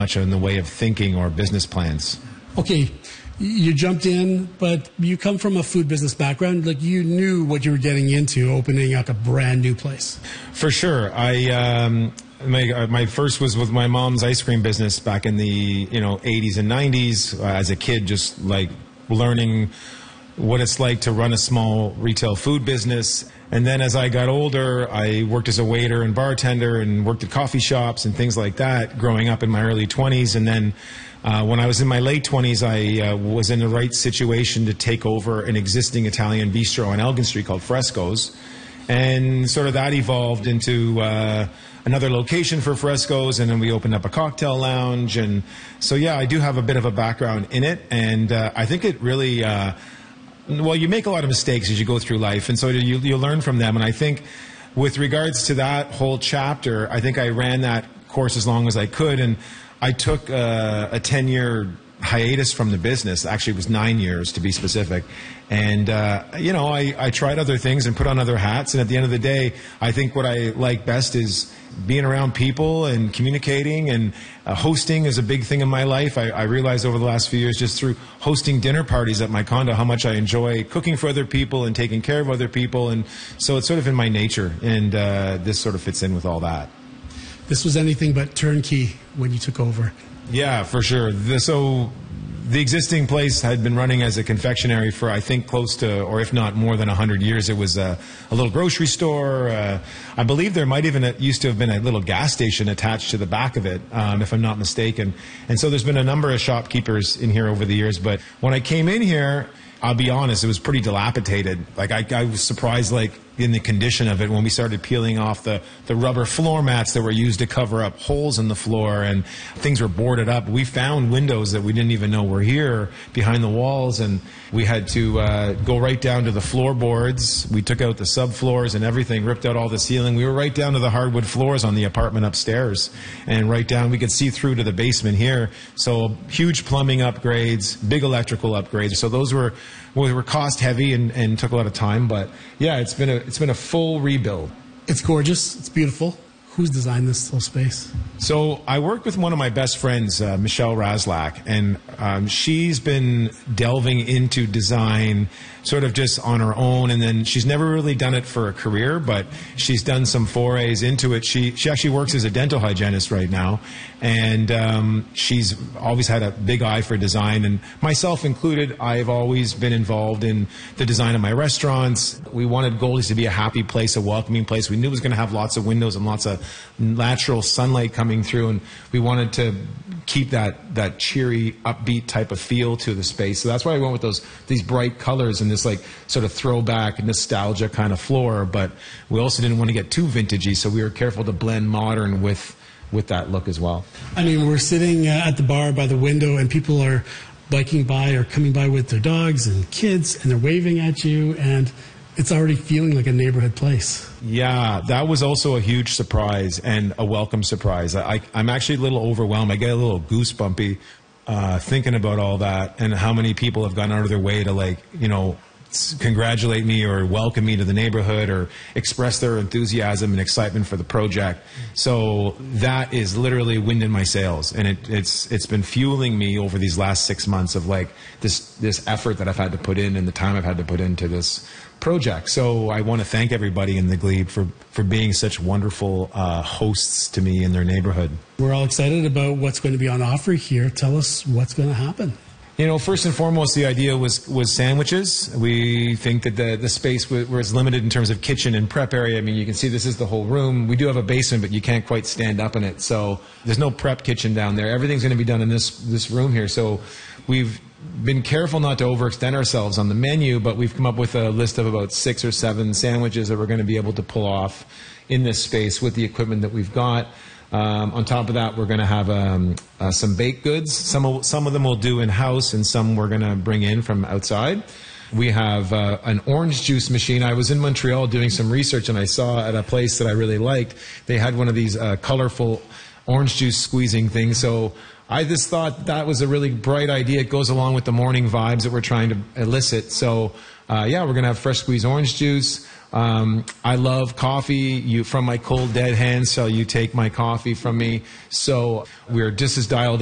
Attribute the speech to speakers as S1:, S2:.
S1: much in the way of thinking or business plans.
S2: Okay, you jumped in, but you come from a food business background. Like, you knew what you were getting into opening up a brand new place.
S1: For sure. My first was with my mom's ice cream business back in the 80s and 90s. As a kid, just like learning what it's like to run a small retail food business. And then as I got older, I worked as a waiter and bartender and worked at coffee shops and things like that growing up in my early 20s. And then when I was in my late 20s, I was in the right situation to take over an existing Italian bistro on Elgin Street called Fresco's. And sort of that evolved into another location for Fresco's, and then we opened up a cocktail lounge. And so, yeah, I do have a bit of a background in it. And I think it really... well, you make a lot of mistakes as you go through life, and so you learn from them. And I think with regards to that whole chapter, I think I ran that course as long as I could, and I took a 10-year hiatus from the business. Actually, it was 9 years, to be specific. And, I tried other things and put on other hats, and at the end of the day, I think what I like best is being around people and communicating, and hosting is a big thing in my life. I realized over the last few years, just through hosting dinner parties at my condo, how much I enjoy cooking for other people and taking care of other people. And so it's sort of in my nature, and this sort of fits in with all that.
S2: This was anything but turnkey when you took over.
S1: Yeah, for sure. So the existing place had been running as a confectionery for, I think, close to, or if not more than 100 years. It was a little grocery store. I believe there might even used to have been a little gas station attached to the back of it, if I'm not mistaken. And so there's been a number of shopkeepers in here over the years. But when I came in here, I'll be honest, it was pretty dilapidated. Like, I was surprised, like, in the condition of it when we started peeling off the rubber floor mats that were used to cover up holes in the floor, and things were boarded up. We found windows that we didn't even know were here behind the walls, and we had to go right down to the floorboards. We took out the subfloors and everything, ripped out all the ceiling. We were right down to the hardwood floors on the apartment upstairs, and right down, we could see through to the basement here. So huge plumbing upgrades, big electrical upgrades. So those were cost heavy and took a lot of time, but yeah, it's been a full rebuild.
S2: It's gorgeous. It's beautiful. Who's designed this whole space?
S1: So I work with one of my best friends, Michelle Raslak, and she's been delving into design sort of just on her own, and then she's never really done it for a career, but she's done some forays into it. She actually works as a dental hygienist right now, and she's always had a big eye for design, and myself included, I've always been involved in the design of my restaurants. We wanted Goldie's to be a happy place, a welcoming place. We knew it was going to have lots of windows and lots of natural sunlight coming through, and we wanted to keep that cheery, upbeat type of feel to the space. So that's why we went with these bright colors and this like sort of throwback nostalgia kind of floor, but we also didn't want to get too vintagey, so we were careful to blend modern with that look as well.
S2: I mean, we're sitting at the bar by the window, and people are biking by or coming by with their dogs and kids, and they're waving at you, and it's already feeling like a neighborhood place.
S1: Yeah, that was also a huge surprise and a welcome surprise. I'm actually a little overwhelmed. I get a little goosebumpy thinking about all that and how many people have gone out of their way to congratulate me or welcome me to the neighborhood or express their enthusiasm and excitement for the project. So that is literally wind in my sails, and it's been fueling me over these last 6 months of like this effort that I've had to put in and the time I've had to put into this project. So I want to thank everybody in the Glebe for being such wonderful hosts to me in their neighborhood.
S2: We're all excited about what's going to be on offer here. Tell us what's going to happen.
S1: First and foremost, the idea was sandwiches. We think that the space was limited in terms of kitchen and prep area. I mean, you can see this is the whole room. We do have a basement, but you can't quite stand up in it. So there's no prep kitchen down there. Everything's going to be done in this room here. So we've been careful not to overextend ourselves on the menu, but we've come up with a list of about 6 or 7 sandwiches that we're going to be able to pull off in this space with the equipment that we've got. On top of that, we're going to have some baked goods. Some of them we'll do in-house, and some we're going to bring in from outside. We have an orange juice machine. I was in Montreal doing some research, and I saw at a place that I really liked, they had one of these colorful orange juice squeezing things. So I just thought that was a really bright idea. It goes along with the morning vibes that we're trying to elicit. So, we're going to have fresh squeezed orange juice. I love coffee. From my cold dead hands, so you take my coffee from me. So we're just as dialed